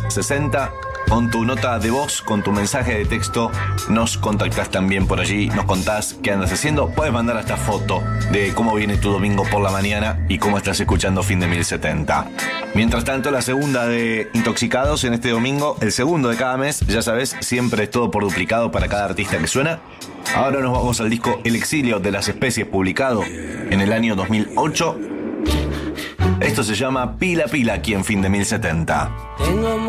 60. Con tu nota de voz, con tu mensaje de texto, nos contactás también por allí, nos contás qué andas haciendo. Puedes mandar hasta foto de cómo viene tu domingo por la mañana y cómo estás escuchando Fin de 1070. Mientras tanto, la segunda de Intoxicados en este domingo, el segundo de cada mes, ya sabes, siempre es todo por duplicado para cada artista que suena. Ahora nos vamos al disco El Exilio de las Especies, publicado en el año 2008. Esto se llama Pila Pila aquí en Fin de 1070.